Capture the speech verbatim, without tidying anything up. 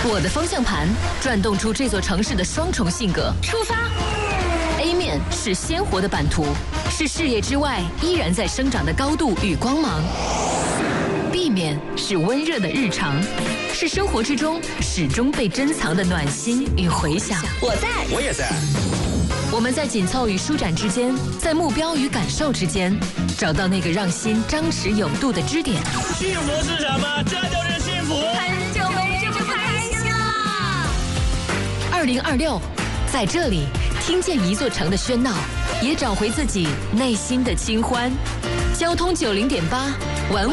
我的方向盘转动出这座城市的双重性格。出发 ！A 面是鲜活的版图，是视野之外依然在生长的高度与光芒。B 面是温热的日常，是生活之中始终被珍藏的暖心与回响。 我在， 我也在。 我们在紧凑与舒展之间，在目标与感受之间，找到那个让心张弛有度的支点。 幸福是什么？这就是幸福。 很久没这么开心了。 二零二六，在这里听见一座城的喧闹，也找回自己内心的清欢。交通九零点八，玩。